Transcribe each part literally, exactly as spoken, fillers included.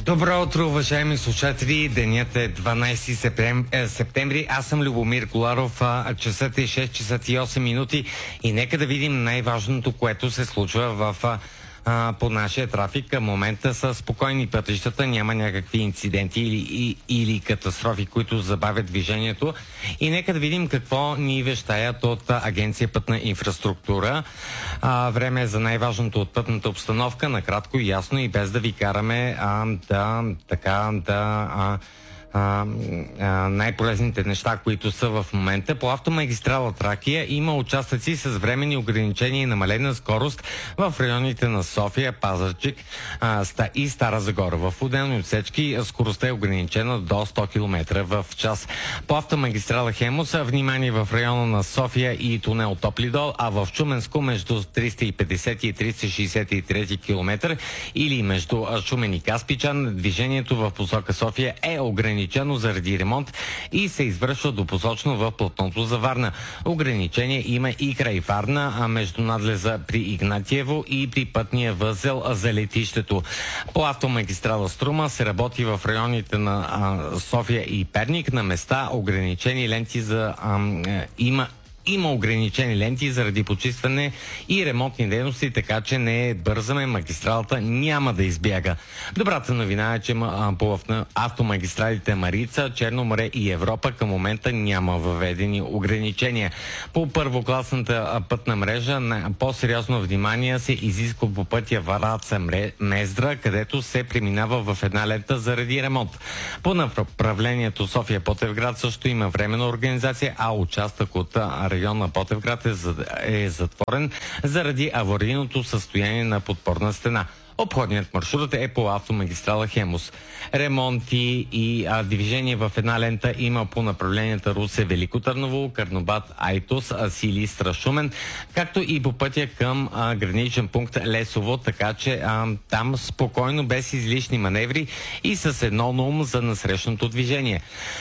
Добро утро, уважаеми слушатели. Денят е дванайсети септември. Аз съм Любомир Коларов. Часът е шест часа и осем минути. И нека да видим най-важното, което се случва в а, по нашия трафик. Към момента са спокойни пътищата, няма някакви инциденти или, и, или катастрофи, които забавят движението. И нека да видим какво ни вещаят от Агенция Пътна инфраструктура. А, време е за най-важното от пътната обстановка, накратко и ясно и без да ви караме а, да така да а, А, а, най-полезните неща, които са в момента. По автомагистрала Тракия има участъци с временни ограничения и намалена скорост в районите на София, Пазарджик а, и Стара Загора. В отделни отсечки скоростта е ограничена до сто километра в час. По автомагистрала Хемус внимание в района на София и тунел Топлидол, а в Шуменско между триста и петдесети и триста шейсет и трети километър или между Шумен и Каспичан движението в посока София е ограничено заради ремонт и се извършва допосочно в платното за Варна. Ограничение има и край Варна, а между надлеза при Игнатиево и при пътния възел за летището. По автомагистрала Струма се работи в районите на а, София и Перник. На места ограничени ленти за а, има Има ограничени ленти заради почистване и ремонтни дейности, така че не бързаме, магистралата няма да избяга. Добрата новина е, че по автомагистралите Марица, Черно море и Европа към момента няма въведени ограничения. По първокласната пътна мрежа по-сериозно внимание се изисква по пътя Враца-Мездра, където се преминава в една лента заради ремонт. По направлението София-Ботевград също има временна организация, а участък от район на Ботевград е, е затворен заради аварийното състояние на подпорна стена. Обходният маршрут е по автомагистрала Хемус. Ремонти и а, движение в една лента има по направленията Русе, Велико Търново, Карнобат, Айтос, Силистра, Шумен, както и по пътя към а, граничен пункт Лесово, така че а, там спокойно, без излишни маневри и с едно на ум за насрещното движение.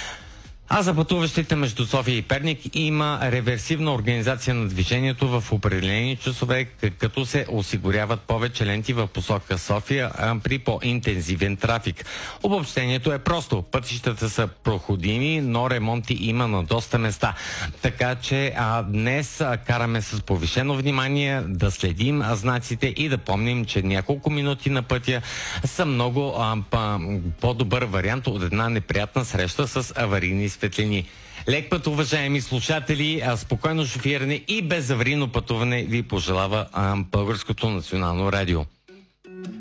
А за пътуващите между София и Перник има реверсивна организация на движението в определени часове, като се осигуряват повече ленти в посока София а, при по-интензивен трафик. Обобщението е просто. Пътищата са проходими, но ремонти има на доста места. Така че а, днес а, караме с повишено внимание да следим а, знаците и да помним, че няколко минути на пътя са много а, па, по-добър вариант от една неприятна среща с аварийни светлини. Лек път, уважаеми слушатели, спокойно шофиране и безаварийно пътуване ви пожелава а, Българското национално радио.